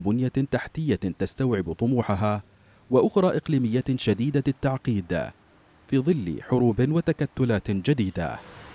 بنية تحتية تستوعب طموحها، وأخرى إقليمية شديدة التعقيد في ظل حروب وتكتلات جديدة.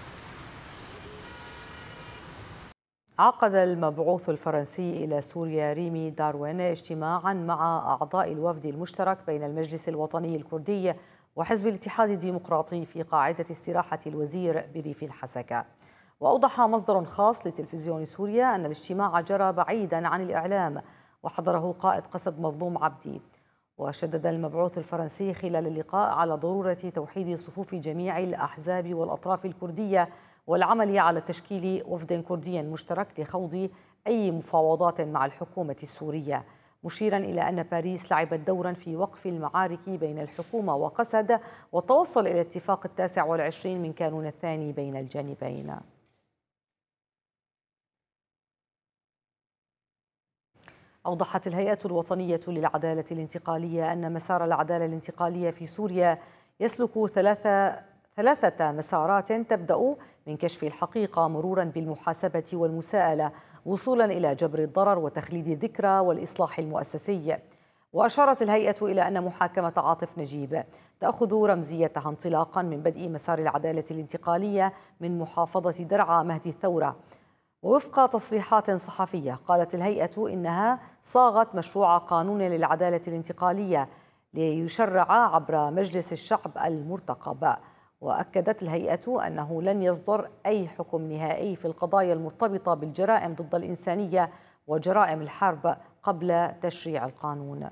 عقد المبعوث الفرنسي إلى سوريا ريمي داروين اجتماعا مع أعضاء الوفد المشترك بين المجلس الوطني الكردي وحزب الاتحاد الديمقراطي في قاعدة استراحة الوزير بريف الحسكة. وأوضح مصدر خاص لتلفزيون سوريا أن الاجتماع جرى بعيدا عن الإعلام وحضره قائد قسد مظلوم عبدي. وشدد المبعوث الفرنسي خلال اللقاء على ضرورة توحيد صفوف جميع الأحزاب والأطراف الكردية والعمل على تشكيل وفد كردي مشترك لخوض أي مفاوضات مع الحكومة السورية، مشيرا إلى أن باريس لعبت دورا في وقف المعارك بين الحكومة وقسد والتوصل إلى اتفاق 29 من كانون الثاني بين الجانبين. أوضحت الهيئة الوطنية للعدالة الانتقالية أن مسار العدالة الانتقالية في سوريا يسلك ثلاثة مسارات تبدأ من كشف الحقيقة مرورا بالمحاسبة والمساءلة وصولا إلى جبر الضرر وتخليد الذكرى والإصلاح المؤسسي. وأشارت الهيئة إلى أن محاكمة عاطف نجيب تأخذ رمزيتها انطلاقا من بدء مسار العدالة الانتقالية من محافظة درعا مهد الثورة. ووفق تصريحات صحفية قالت الهيئة إنها صاغت مشروع قانون للعدالة الانتقالية ليشرع عبر مجلس الشعب المرتقب. وأكدت الهيئة أنه لن يصدر أي حكم نهائي في القضايا المرتبطة بالجرائم ضد الإنسانية وجرائم الحرب قبل تشريع القانون.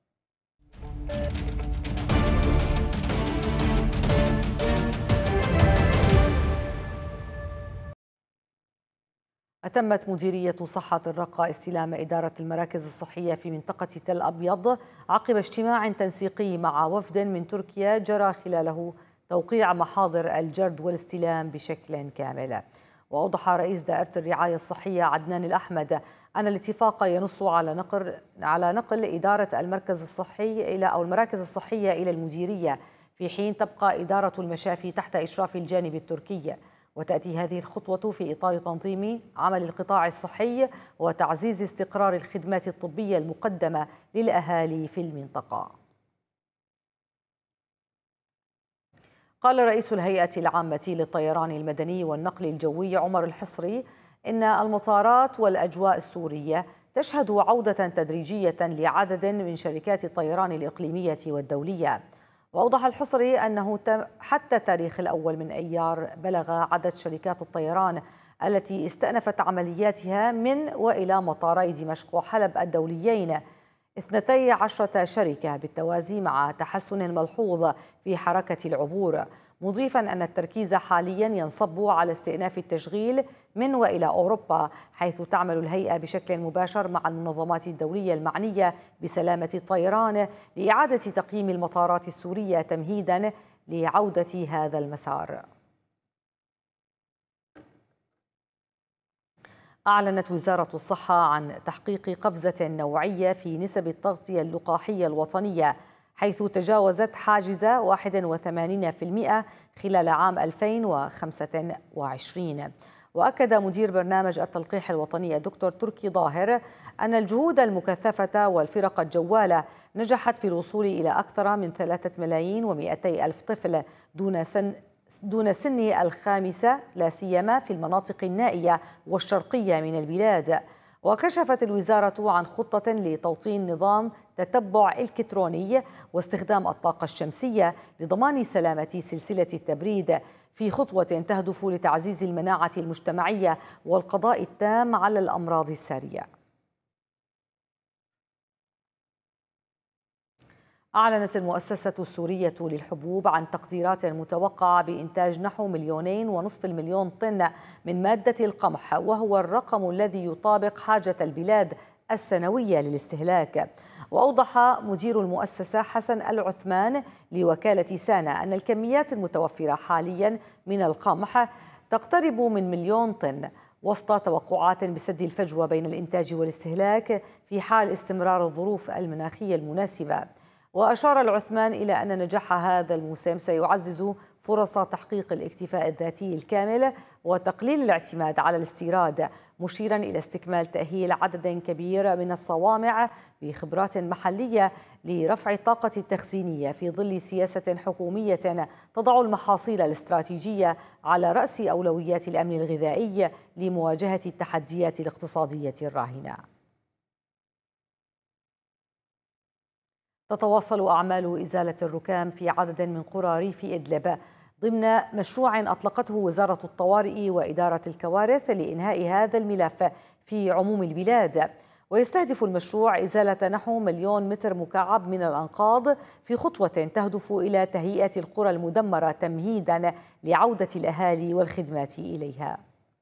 أتمت مديرية صحة الرقة استلام إدارة المراكز الصحية في منطقة تل أبيض عقب اجتماع تنسيقي مع وفد من تركيا جرى خلاله توقيع محاضر الجرد والاستلام بشكل كامل. وأوضح رئيس دائرة الرعاية الصحية عدنان الأحمد أن الاتفاق ينص على نقل إدارة المركز الصحي أو المراكز الصحية إلى المديرية، في حين تبقى إدارة المشافي تحت إشراف الجانب التركي. وتأتي هذه الخطوة في إطار تنظيم عمل القطاع الصحي وتعزيز استقرار الخدمات الطبية المقدمة للأهالي في المنطقة. قال رئيس الهيئة العامة للطيران المدني والنقل الجوي عمر الحصري إن المطارات والأجواء السورية تشهد عودة تدريجية لعدد من شركات الطيران الإقليمية والدولية. وأوضح الحصري أنه حتى التاريخ الأول من أيار بلغ عدد شركات الطيران التي استأنفت عملياتها من وإلى مطاري دمشق وحلب الدوليين 12 شركة بالتوازي، مع تحسن ملحوظ في حركة العبور، مضيفا أن التركيز حاليا ينصب على استئناف التشغيل من وإلى أوروبا، حيث تعمل الهيئة بشكل مباشر مع المنظمات الدولية المعنية بسلامة الطيران لإعادة تقييم المطارات السورية تمهيدا لعودة هذا المسار. أعلنت وزارة الصحة عن تحقيق قفزة نوعية في نسب التغطية اللقاحية الوطنية، حيث تجاوزت حاجز 81% خلال عام 2025. وأكد مدير برنامج التلقيح الوطني الدكتور تركي ظاهر أن الجهود المكثفة والفرق الجوالة نجحت في الوصول إلى أكثر من 3,200,000 طفل دون سن الخامسة، لا سيما في المناطق النائية والشرقية من البلاد. وكشفت الوزارة عن خطة لتوطين نظام تتبع إلكتروني واستخدام الطاقة الشمسية لضمان سلامة سلسلة التبريد، في خطوة تهدف لتعزيز المناعة المجتمعية والقضاء التام على الأمراض السارية. أعلنت المؤسسة السورية للحبوب عن تقديرات متوقعة بإنتاج نحو 2,500,000 طن من مادة القمح، وهو الرقم الذي يطابق حاجة البلاد السنوية للاستهلاك. وأوضح مدير المؤسسة حسن العثمان لوكالة سانا أن الكميات المتوفرة حاليا من القمح تقترب من 1,000,000 طن، وسط توقعات بسد الفجوة بين الإنتاج والاستهلاك في حال استمرار الظروف المناخية المناسبة. وأشار العثمان إلى أن نجاح هذا الموسم سيعزز فرص تحقيق الاكتفاء الذاتي الكامل وتقليل الاعتماد على الاستيراد، مشيرا إلى استكمال تأهيل عدد كبير من الصوامع بخبرات محلية لرفع الطاقة التخزينية في ظل سياسة حكومية تضع المحاصيل الاستراتيجية على رأس أولويات الأمن الغذائي لمواجهة التحديات الاقتصادية الراهنة. تتواصل أعمال إزالة الركام في عدد من قرى ريف إدلب ضمن مشروع أطلقته وزارة الطوارئ وإدارة الكوارث لإنهاء هذا الملف في عموم البلاد. ويستهدف المشروع إزالة نحو 1,000,000 متر مكعب من الأنقاض في خطوة تهدف إلى تهيئة القرى المدمرة تمهيدا لعودة الأهالي والخدمات إليها.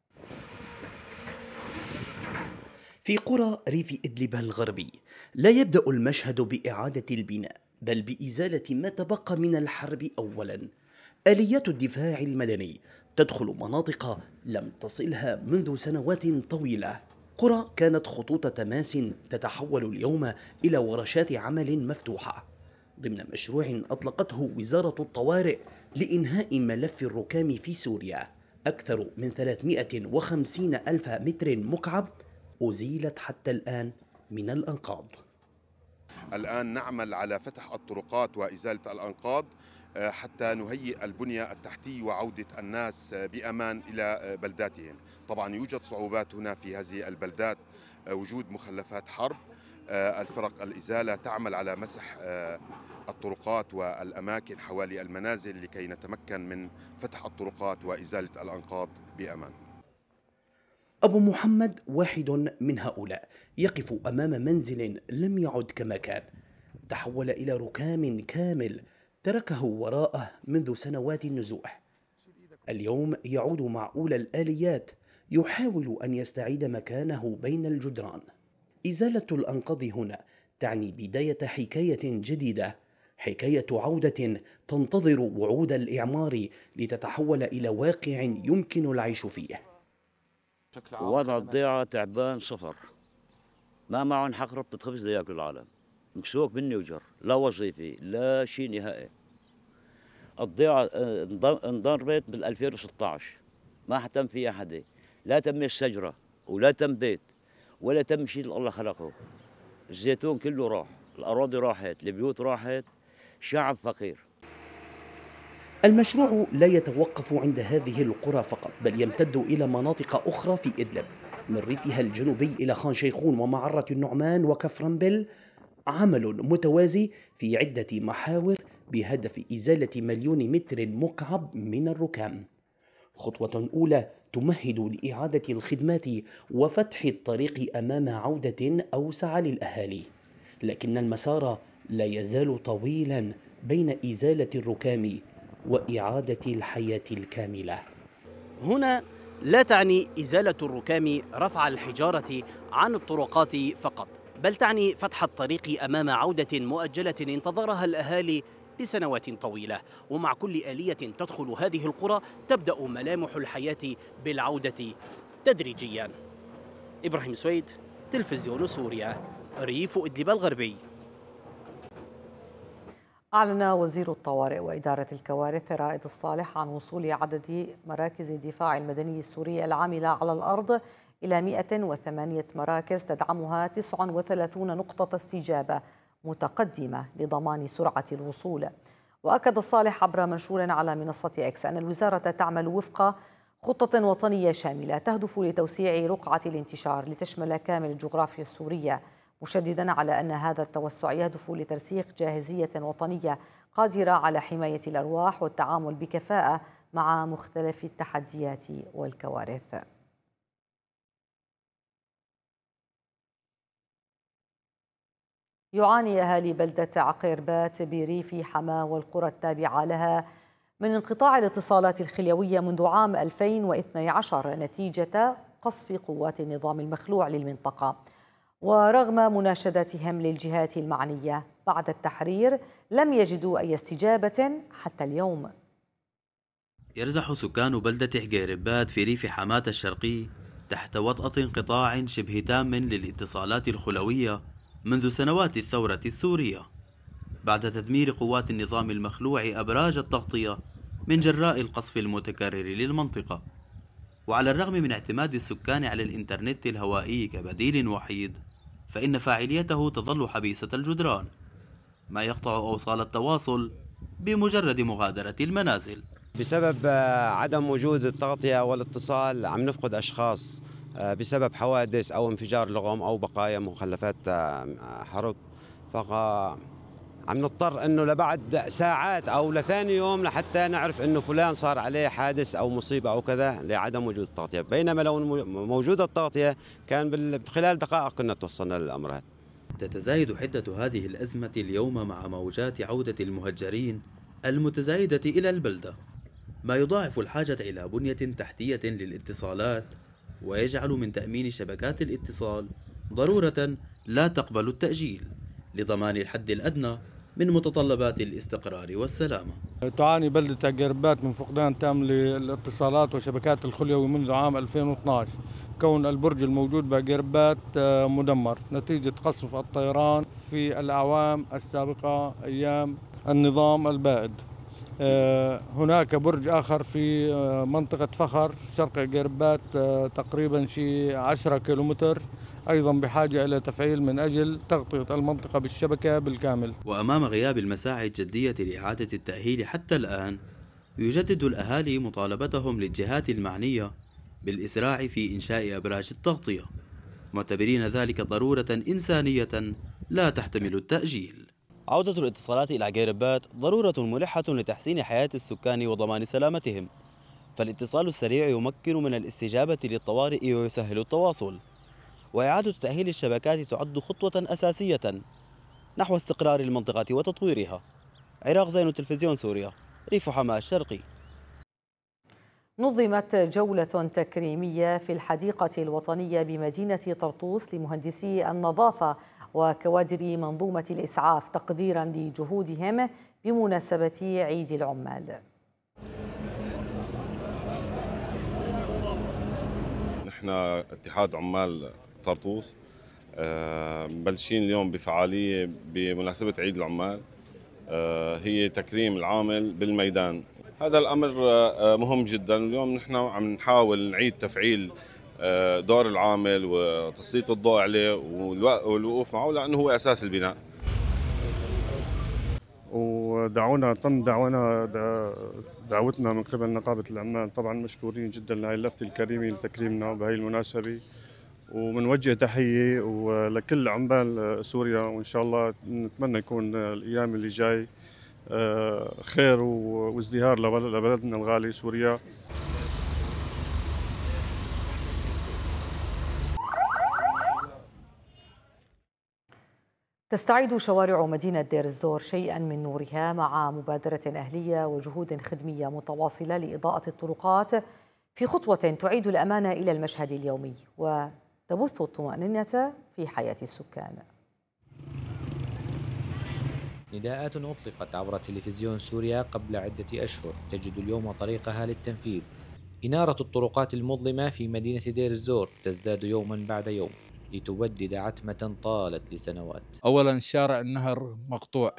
في قرى ريف إدلب الغربي لا يبدأ المشهد بإعادة البناء، بل بإزالة ما تبقى من الحرب أولا. آليات الدفاع المدني تدخل مناطق لم تصلها منذ سنوات طويلة. قرى كانت خطوط تماس تتحول اليوم إلى ورشات عمل مفتوحة ضمن مشروع أطلقته وزارة الطوارئ لإنهاء ملف الركام في سوريا. أكثر من 350 ألف متر مكعب أزيلت حتى الآن من الأنقاض. الآن نعمل على فتح الطرقات وإزالة الأنقاض حتى نهيئ البنية التحتية وعودة الناس بأمان إلى بلداتهم. طبعا يوجد صعوبات هنا في هذه البلدات، وجود مخلفات حرب. الفرق الإزالة تعمل على مسح الطرقات والأماكن حوالي المنازل لكي نتمكن من فتح الطرقات وإزالة الأنقاض بأمان. أبو محمد واحد من هؤلاء يقف أمام منزل لم يعد كما كان، تحول إلى ركام كامل تركه وراءه منذ سنوات النزوح. اليوم يعود مع أولى الآليات، يحاول أن يستعيد مكانه بين الجدران. إزالة الأنقاض هنا تعني بداية حكاية جديدة، حكاية عودة تنتظر وعود الإعمار لتتحول إلى واقع يمكن العيش فيه. وضع الضيعة تعبان صفر، ما معهم حق ربطة خبز لياكل العالم، مكسوك مني وجر، لا وظيفي لا شيء نهائي. الضيعة انضربت بال 2016 ما حتم فيها حدا، لا تم الشجرة ولا تم بيت ولا تم شيء اللي الله خلقه. الزيتون كله راح، الأراضي راحت، البيوت راحت، شعب فقير. المشروع لا يتوقف عند هذه القرى فقط، بل يمتد إلى مناطق أخرى في إدلب، من ريفها الجنوبي إلى خان شيخون ومعرة النعمان وكفرنبل. عمل متوازي في عدة محاور بهدف إزالة 1,000,000 متر مكعب من الركام. خطوة أولى تمهد لإعادة الخدمات وفتح الطريق أمام عودة أوسع للأهالي، لكن المسار لا يزال طويلا بين إزالة الركام وإعادة الحياة الكاملة. هنا لا تعني إزالة الركام رفع الحجارة عن الطرقات فقط، بل تعني فتح الطريق أمام عودة مؤجلة انتظرها الأهالي لسنوات طويلة. ومع كل آلية تدخل هذه القرى تبدأ ملامح الحياة بالعودة تدريجيا. إبراهيم سويد، تلفزيون سوريا، ريف إدلب الغربي. أعلن وزير الطوارئ وإدارة الكوارث رائد الصالح عن وصول عدد مراكز الدفاع المدني السوري العاملة على الأرض إلى 108 مراكز تدعمها 39 نقطة استجابة متقدمة لضمان سرعة الوصول. وأكد الصالح عبر منشور على منصة إكس أن الوزارة تعمل وفق خطة وطنية شاملة تهدف لتوسيع رقعة الانتشار لتشمل كامل الجغرافيا السورية، مشددا على أن هذا التوسع يهدف لترسيخ جاهزية وطنية قادرة على حماية الأرواح والتعامل بكفاءة مع مختلف التحديات والكوارث. يعاني أهالي بلدة عقيربات بريف حماة والقرى التابعة لها من انقطاع الاتصالات الخليوية منذ عام 2012 نتيجة قصف قوات النظام المخلوع للمنطقة. ورغم مناشداتهم للجهات المعنية بعد التحرير لم يجدوا أي استجابة حتى اليوم. يرزح سكان بلدة عقيربات في ريف حماة الشرقي تحت وطأة انقطاع شبه تام للاتصالات الخلوية منذ سنوات الثورة السورية. بعد تدمير قوات النظام المخلوع أبراج التغطية من جراء القصف المتكرر للمنطقة. وعلى الرغم من اعتماد السكان على الإنترنت الهوائي كبديل وحيد، فإن فاعليته تظل حبيسة الجدران، ما يقطع أوصال التواصل بمجرد مغادرة المنازل. بسبب عدم وجود التغطية والاتصال عم نفقد أشخاص بسبب حوادث أو انفجار لغم أو بقايا مخلفات حرب، عم نضطر انه لبعد ساعات او لثاني يوم لحتى نعرف انه فلان صار عليه حادث او مصيبه او كذا لعدم وجود التغطيه، بينما لو موجوده التغطيه كان خلال دقائق كنا توصلنا للامر هذا. تتزايد حده هذه الازمه اليوم مع موجات عوده المهجرين المتزايده الى البلده، ما يضاعف الحاجه الى بنيه تحتيه للاتصالات، ويجعل من تامين شبكات الاتصال ضروره لا تقبل التاجيل لضمان الحد الأدنى من متطلبات الاستقرار والسلامة. تعاني بلدة عقيربات من فقدان تام للاتصالات وشبكات الخليوي منذ عام 2012، كون البرج الموجود بعقيربات مدمر نتيجة قصف الطيران في الأعوام السابقة أيام النظام البائد. هناك برج آخر في منطقة فخر شرق عقيربات تقريبا شي 10 كيلومتر، أيضا بحاجة إلى تفعيل من أجل تغطية المنطقة بالشبكة بالكامل. وأمام غياب المساعي الجدية لإعادة التأهيل حتى الآن، يجدد الأهالي مطالبتهم للجهات المعنية بالإسراع في إنشاء أبراج التغطية، معتبرين ذلك ضرورة إنسانية لا تحتمل التأجيل. عودة الاتصالات إلى عقيربات ضرورة ملحة لتحسين حياة السكان وضمان سلامتهم، فالاتصال السريع يمكن من الاستجابة للطوارئ ويسهل التواصل، وإعادة تأهيل الشبكات تعد خطوة أساسية نحو استقرار المنطقة وتطويرها. عراق زين، تلفزيون سوريا، ريف حماة الشرقي. نظمت جولة تكريمية في الحديقة الوطنية بمدينة طرطوس لمهندسي النظافة وكوادر منظومة الإسعاف تقديرا لجهودهم بمناسبة عيد العمال. نحن اتحاد عمال طرطوس مبلشين اليوم بفعالية بمناسبة عيد العمال، هي تكريم العامل بالميدان. هذا الأمر مهم جدا. اليوم نحن عم نحاول نعيد تفعيل دور العامل وتسليط الضوء عليه والوقوف معه، لأنه هو أساس البناء. تم دعوتنا من قبل نقابة العمال، طبعا مشكورين جدا لهي اللفتة الكريمة لتكريمنا بهي المناسبة، ومنوجه تحية ولكل عمال سوريا، وإن شاء الله نتمنى يكون الأيام اللي جاي خير وازدهار لبلدنا الغالي سوريا. تستعيد شوارع مدينة دير الزور شيئا من نورها مع مبادرة أهلية وجهود خدمية متواصلة لإضاءة الطرقات في خطوة تعيد الأمان إلى المشهد اليومي وتبث الطمأنينة في حياة السكان. نداءات أطلقت عبر تلفزيون سوريا قبل عدة أشهر تجد اليوم طريقها للتنفيذ. إنارة الطرقات المظلمة في مدينة دير الزور تزداد يوما بعد يوم لتبدد عتمة طالت لسنوات. أولا شارع النهر مقطوع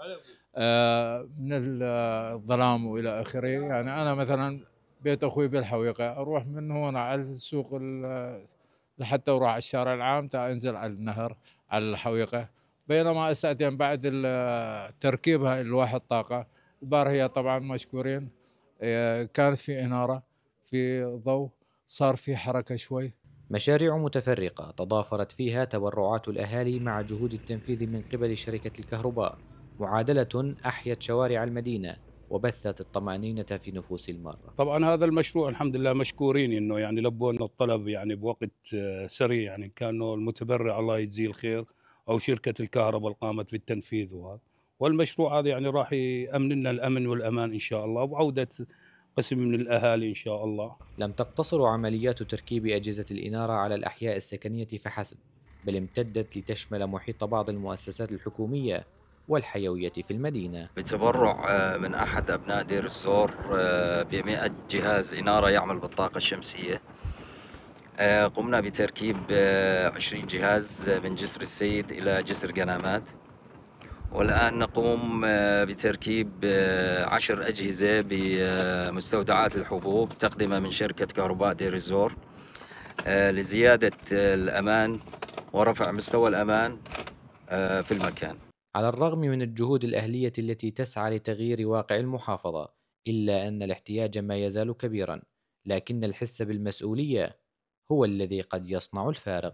من الظلام وإلى آخره. يعني أنا مثلا بيت أخوي بالحويقة، أروح من هون على السوق لحتى أروح على الشارع العام أنزل على النهر على الحويقة، بينما ساعتين بعد تركيبها الواحد طاقة البارحة طبعا مشكورين كانت في إنارة في ضوء، صار في حركة شوي. مشاريع متفرقة تضافرت فيها تبرعات الأهالي مع جهود التنفيذ من قبل شركة الكهرباء، معادلة أحيت شوارع المدينة وبثت الطمأنينة في نفوس المرة. طبعا هذا المشروع الحمد لله مشكورين انه يعني لبوا لنا الطلب يعني بوقت سريع، يعني كانوا المتبرع الله يجزيه الخير او شركة الكهرباء اللي قامت بالتنفيذ، والمشروع هذا يعني راح يأمن لنا الأمن والأمان إن شاء الله، وعودة قسم من الأهالي إن شاء الله. لم تقتصر عمليات تركيب أجهزة الإنارة على الأحياء السكنية فحسب، بل امتدت لتشمل محيط بعض المؤسسات الحكومية والحيوية في المدينة. بتبرع من أحد أبناء دير الزور ب100 جهاز إنارة يعمل بالطاقة الشمسية. قمنا بتركيب 20 جهاز من جسر السيد إلى جسر قنامات، والآن نقوم بتركيب 10 أجهزة بمستودعات الحبوب تقدمها من شركة كهرباء دير الزور لزيادة الأمان ورفع مستوى الأمان في المكان. على الرغم من الجهود الأهلية التي تسعى لتغيير واقع المحافظة، إلا أن الاحتياج ما يزال كبيرا، لكن الحس بالمسؤولية هو الذي قد يصنع الفارق.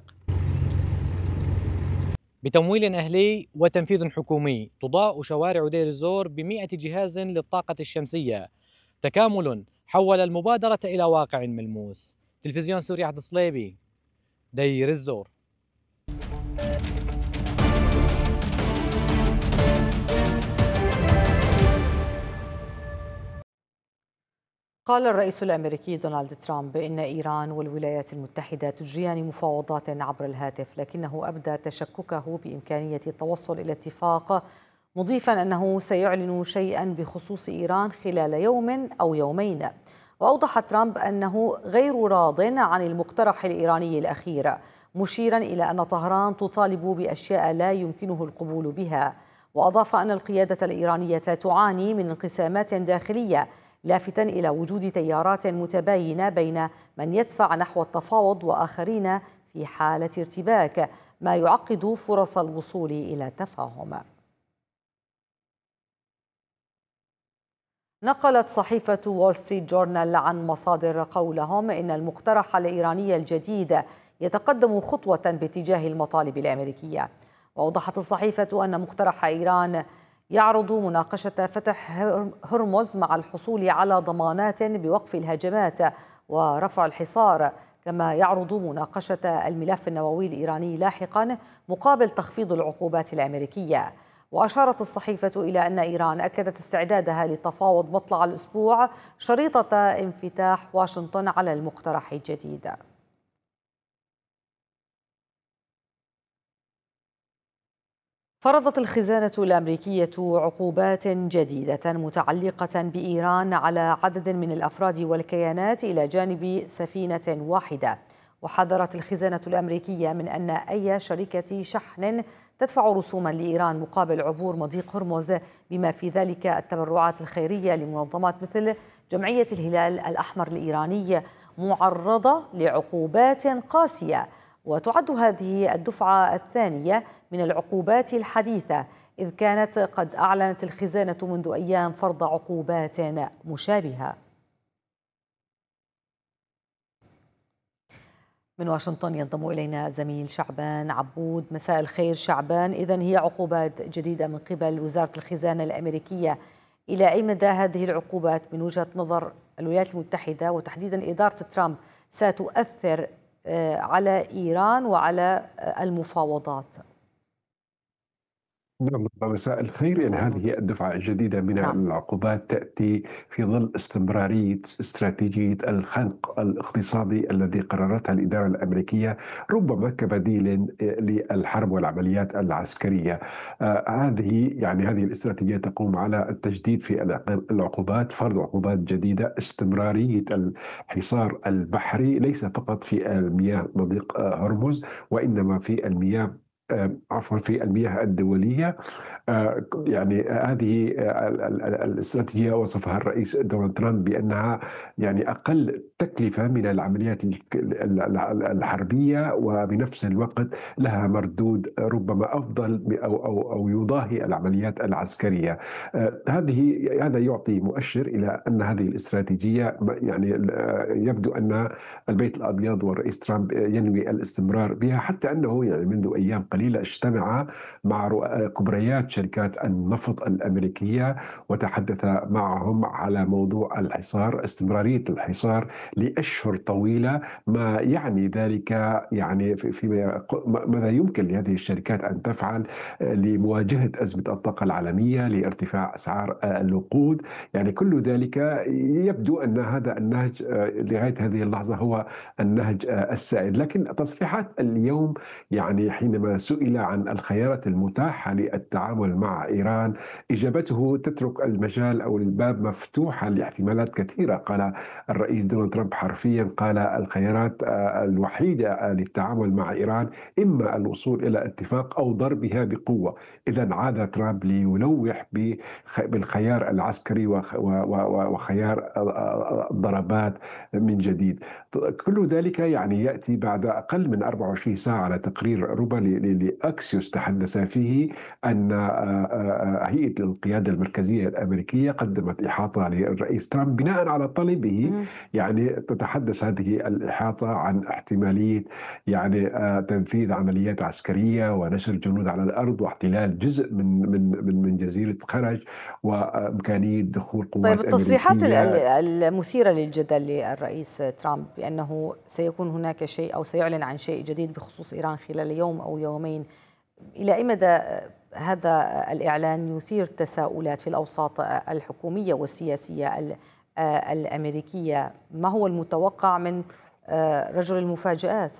بتمويل أهلي وتنفيذ حكومي تضاء شوارع دير الزور ب100 جهاز للطاقة الشمسية، تكامل حول المبادرة إلى واقع ملموس. تلفزيون سوريا عبد الصليبي، دير الزور. قال الرئيس الأمريكي دونالد ترامب إن إيران والولايات المتحدة تجريان مفاوضات عبر الهاتف، لكنه أبدى تشككه بإمكانية التوصل إلى اتفاق، مضيفا أنه سيعلن شيئا بخصوص إيران خلال يوم أو يومين. وأوضح ترامب أنه غير راض عن المقترح الإيراني الأخير، مشيرا إلى أن طهران تطالب بأشياء لا يمكنه القبول بها. وأضاف أن القيادة الإيرانية تعاني من انقسامات داخلية، لافتا إلى وجود تيارات متباينة بين من يدفع نحو التفاوض وآخرين في حالة ارتباك، ما يعقد فرص الوصول إلى تفاهم. نقلت صحيفة وول ستريت جورنال عن مصادر قولهم إن المقترح الإيراني الجديد يتقدم خطوة باتجاه المطالب الأمريكية. وأوضحت الصحيفة أن مقترح إيران يعرض مناقشة فتح هرمز مع الحصول على ضمانات بوقف الهجمات ورفع الحصار، كما يعرض مناقشة الملف النووي الإيراني لاحقا مقابل تخفيض العقوبات الأمريكية. وأشارت الصحيفة إلى أن إيران أكدت استعدادها للتفاوض مطلع الأسبوع شريطة انفتاح واشنطن على المقترح الجديد. فرضت الخزانة الأمريكية عقوبات جديدة متعلقة بإيران على عدد من الأفراد والكيانات إلى جانب سفينة واحدة. وحذرت الخزانة الأمريكية من أن أي شركة شحن تدفع رسوما لإيران مقابل عبور مضيق هرمز، بما في ذلك التبرعات الخيرية لمنظمات مثل جمعية الهلال الأحمر الإيراني، معرضة لعقوبات قاسية. وتعد هذه الدفعة الثانية من العقوبات الحديثة، إذ كانت قد أعلنت الخزانة منذ أيام فرض عقوبات مشابهة. من واشنطن ينضم إلينا زميل شعبان عبود. مساء الخير شعبان. إذن هي عقوبات جديدة من قبل وزارة الخزانة الأمريكية، إلى أي مدى هذه العقوبات من وجهة نظر الولايات المتحدة وتحديدا إدارة ترامب ستؤثر على إيران وعلى المفاوضات؟ نعم، مساء الخير. يعني هذه الدفعة الجديدة من العقوبات تأتي في ظل استمرارية استراتيجية الخنق الاقتصادي الذي قررتها الإدارة الأمريكية، ربما كبديل للحرب والعمليات العسكرية. هذه الاستراتيجية تقوم على التجديد في العقوبات، فرض عقوبات جديدة، استمرارية الحصار البحري ليس فقط في المياه مضيق هرمز، وإنما في المياه في المياه الدولية. يعني هذه الاستراتيجية وصفها الرئيس دونالد ترامب بأنها يعني أقل تكلفة من العمليات الحربية، وبنفس الوقت لها مردود ربما أفضل أو يضاهي العمليات العسكرية. هذا يعطي مؤشر إلى أن هذه الاستراتيجية يعني يبدو أن البيت الأبيض والرئيس ترامب ينوي الاستمرار بها، حتى أنه يعني منذ أيام قليلة اجتمع مع كبريات شركات النفط الأمريكية وتحدث معهم على موضوع الحصار، استمرارية الحصار لأشهر طويلة، ما يعني ذلك يعني ماذا يمكن لهذه الشركات أن تفعل لمواجهة أزمة الطاقة العالمية، لارتفاع أسعار الوقود. يعني كل ذلك يبدو أن هذا النهج لغاية هذه اللحظة هو النهج السائد. لكن تصريحات اليوم يعني حينما سئل عن الخيارات المتاحة للتعامل مع إيران، إجابته تترك المجال أو الباب مفتوحا لاحتمالات كثيرة. قال الرئيس دونالد ترامب حرفيا، قال الخيارات الوحيدة للتعامل مع إيران إما الوصول إلى اتفاق أو ضربها بقوة. إذا عاد ترامب ليلوح بالخيار العسكري وخيار الضربات من جديد. كل ذلك يعني يأتي بعد أقل من 24 ساعة على تقرير روبا لأكسيوس تحدث فيه أن هيئة القيادة المركزية الأمريكية قدمت إحاطة للرئيس ترامب بناء على طلبه. يعني تتحدث هذه الإحاطة عن احتمالية يعني تنفيذ عمليات عسكرية ونشر الجنود على الأرض واحتلال جزء من جزيرة خرج وإمكانية دخول قوات طيب، التصريحات أمريكية المثيرة للجدل للرئيس ترامب بأنه سيكون هناك شيء أو سيعلن عن شيء جديد بخصوص إيران خلال يوم أو يومين، إلى أي مدى هذا الإعلان يثير تساؤلات في الأوساط الحكومية والسياسية الأمريكية؟ ما هو المتوقع من رجل المفاجآت؟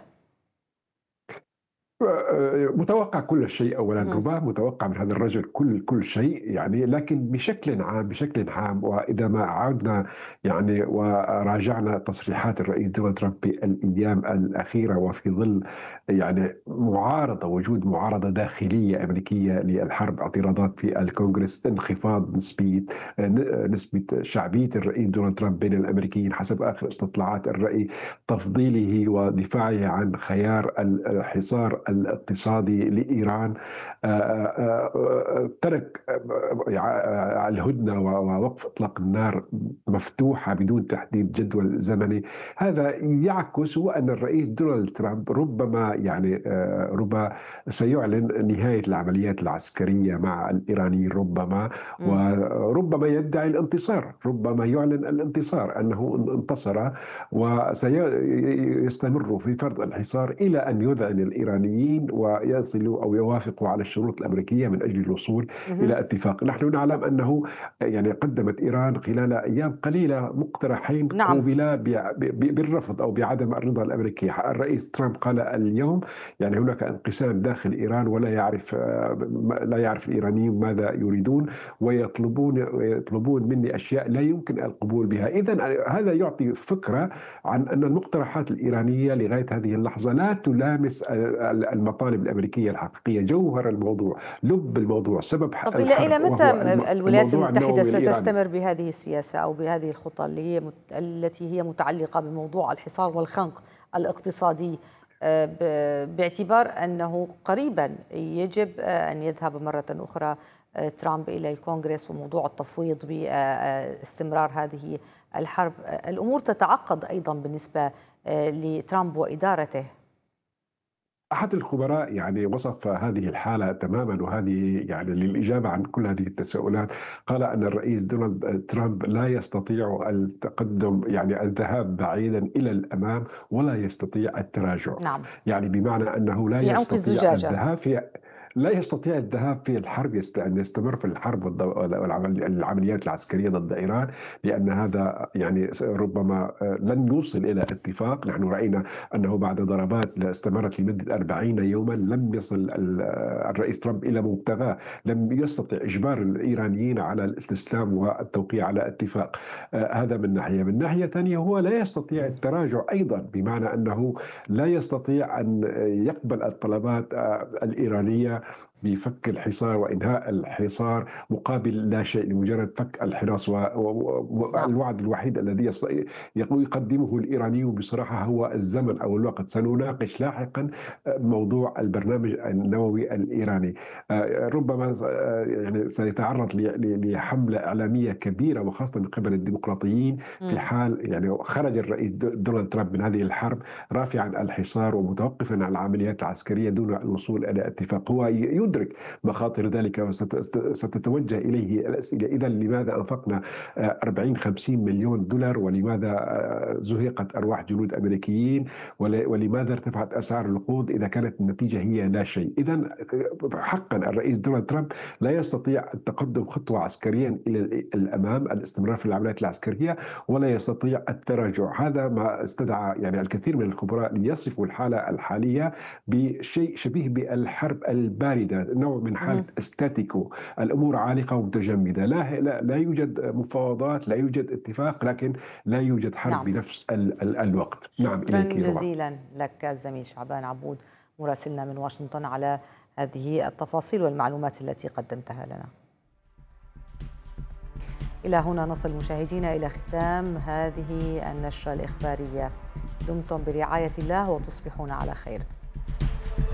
متوقع كل شيء اولا، ربما متوقع من هذا الرجل كل شيء يعني، لكن بشكل عام واذا ما عدنا يعني وراجعنا تصريحات الرئيس دونالد ترامب في الايام الاخيره وفي ظل يعني وجود معارضه داخليه امريكيه للحرب، اعتراضات في الكونغرس، انخفاض نسبه شعبيه الرئيس دونالد ترامب بين الامريكيين حسب اخر استطلاعات الراي، تفضيله ودفاعه عن خيار الحصار الاقتصادي لإيران، ترك الهدنة ووقف إطلاق النار مفتوحة بدون تحديد جدول زمني. هذا يعكس أن الرئيس دونالد ترامب ربما سيعلن نهاية العمليات العسكرية مع الإيرانيين، وربما يدعي الانتصار، ربما يعلن الانتصار أنه انتصر، وسيستمر في فرض الحصار إلى أن يذعن الإيرانيين ويصلوا أو يوافقوا على الشروط الأمريكية من أجل الوصول إلى اتفاق. نحن نعلم أنه يعني قدمت إيران خلال أيام قليلة مقترحين قوبلا بالرفض أو بعدم الرضا الأمريكي. الرئيس ترامب قال اليوم يعني هناك انقسام داخل إيران ولا يعرف الإيرانيين ماذا يريدون، ويطلبون مني أشياء لا يمكن القبول بها. إذن هذا يعطي فكرة عن أن المقترحات الإيرانية لغاية هذه اللحظة لا تلامس المطالب الأمريكية الحقيقية، جوهر الموضوع، لب الموضوع، سبب طب إلى متى الولايات المتحدة ستستمر بهذه السياسة أو بهذه الخطة التي هي متعلقة بموضوع الحصار والخنق الاقتصادي، باعتبار أنه قريبا يجب أن يذهب مرة أخرى ترامب إلى الكونغرس وموضوع التفويض باستمرار هذه الحرب؟ الأمور تتعقد أيضا بالنسبة لترامب وإدارته. أحد الخبراء يعني وصف هذه الحالة تماما، وهذه يعني للإجابة عن كل هذه التساؤلات قال أن الرئيس دونالد ترامب لا يستطيع التقدم يعني الذهاب بعيدا إلى الأمام ولا يستطيع التراجع. نعم. يعني بمعنى أنه لا يستطيع الذهاب في الحرب، أن يستمر في الحرب والعمليات العسكرية ضد إيران، لأن هذا يعني ربما لن يوصل إلى اتفاق. نحن رأينا أنه بعد ضربات استمرت لمدة 40 يوما لم يصل الرئيس ترامب إلى مبتغاه، لم يستطع إجبار الإيرانيين على الاستسلام والتوقيع على اتفاق. هذا من ناحية. من ناحية ثانية هو لا يستطيع التراجع أيضا، بمعنى أنه لا يستطيع أن يقبل الطلبات الإيرانية بفك الحصار وإنهاء الحصار مقابل لا شيء، لمجرد فك الحرس. والوعد الوحيد الذي يقدمه الإيرانيون بصراحة هو الزمن أو الوقت. سنناقش لاحقا موضوع البرنامج النووي الإيراني، ربما يعني سيتعرض لحملة إعلامية كبيرة وخاصة من قبل الديمقراطيين في حال يعني خرج الرئيس دونالد ترامب من هذه الحرب رافعا الحصار ومتوقفا عن العمليات العسكرية دون الوصول إلى اتفاق. هو ندرك مخاطر ذلك وستتوجه إليه الأسئلة. إذا لماذا أنفقنا 40-50 مليون دولار، ولماذا زهقت أرواح جنود أمريكيين، ولماذا ارتفعت أسعار الوقود إذا كانت النتيجة هي لا شيء؟ إذا حقا الرئيس دونالد ترامب لا يستطيع التقدم خطوة عسكريا إلى الأمام، الاستمرار في العمليات العسكرية، ولا يستطيع التراجع. هذا ما استدعى يعني الكثير من الخبراء ليصفوا الحالة الحالية بشيء شبيه بالحرب الباردة، نوع من حالة استاتيكو، الأمور عالقة ومتجمدة، لا يوجد مفاوضات، لا يوجد اتفاق، لكن لا يوجد حرب بنفس الوقت. شكرا جزيلا لك الزميل شعبان عبود مراسلنا من واشنطن على هذه التفاصيل والمعلومات التي قدمتها لنا. إلى هنا نصل مشاهدينا إلى ختام هذه النشرة الإخبارية. دمتم برعاية الله وتصبحون على خير.